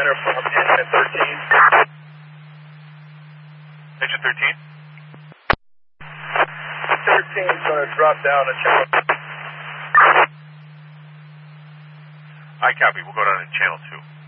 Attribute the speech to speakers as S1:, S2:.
S1: center from engine 13.
S2: Engine 13?
S1: 13 is going to drop down to channel.
S2: I copy. We'll go down to channel 2.